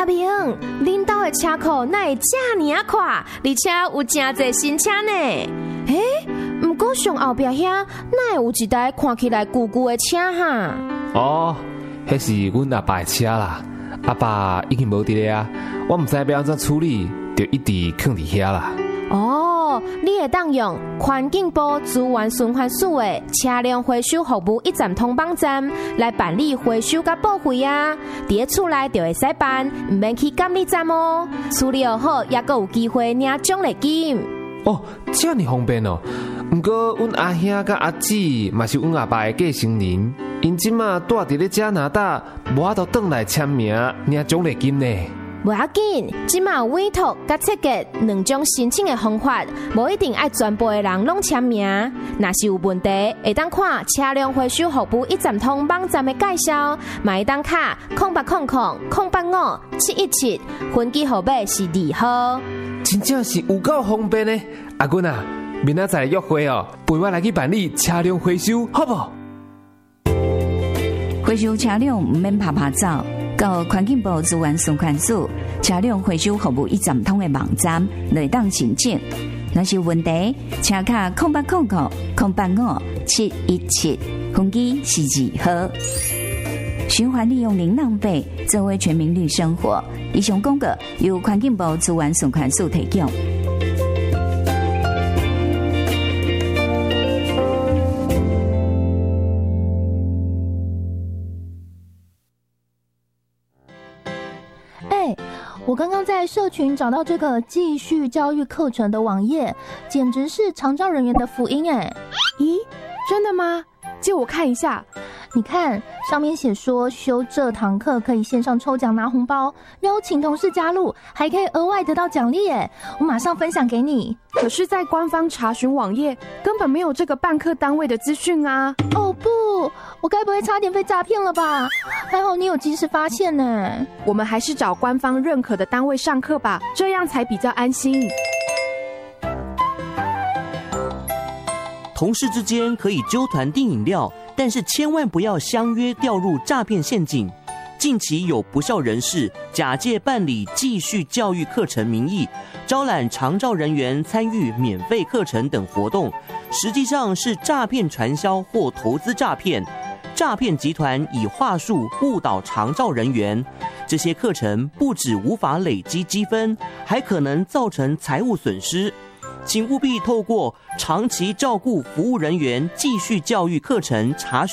阿明，恁兜的车库哪会这么啊快，而且有真侪新车呢？不过上后壁遐哪会有一台看起来旧旧的车哈？ 哦，迄是阮阿爸的车啦，阿爸已经无伫咧啊，我唔知要安怎处理，就一直放伫遐啦。 哦，你会当用环境部资源循环署的车辆回收服务一站通网站来办理回收甲报废啊，伫咧厝内就会使办，唔免去监理站哦。处理好，也阁有机会领奖励金。 哦，这么方便哦！不过，阮阿兄甲阿姊嘛是阮阿爸的继承人，因即马住伫咧加拿大，无法度转来签名领奖励金呢。 无要紧，即马有委托甲设计两种申请的方法，无一定爱全部的人拢签名。若是有问题，会当看车辆回收服务一站通网站的介绍，嘛会当卡0800-085-717，分机号码是2号。 真正是有够方便呢！阿君啊，明仔载约会哦，陪我来去办理车辆回收，好不？ 回收车辆唔免拍拍照。到环境部资源循环署车辆回收服务一站通的网站来当申请。若是有问题，请卡0800-085-717，分机是2号。循环利用零浪费，作为全民绿生活。以上广告由环境部资源循环署提供。 我刚刚在社群找到这个继续教育课程的网页，简直是长照人员的福音哎！ 咦，真的吗？借我看一下。 你看上面写说修这堂课可以线上抽奖拿红包，邀请同事加入，还可以额外得到奖励耶！我马上分享给你。 可是，在官方查询网页根本没有这个办课单位的资讯啊！ 哦不，我该不会差点被诈骗了吧？还好你有及时发现呢。 我们还是找官方认可的单位上课吧，这样才比较安心。 同事之间可以揪团订饮料，但是千万不要相约掉入诈骗陷阱。近期有不肖人士假借办理继续教育课程名义，招揽长照人员参与免费课程等活动，实际上是诈骗传销或投资诈骗。诈骗集团以话术误导长照人员，这些课程不只无法累积积分，还可能造成财务损失。请务必透过长期照顾服务人员继续教育课程查询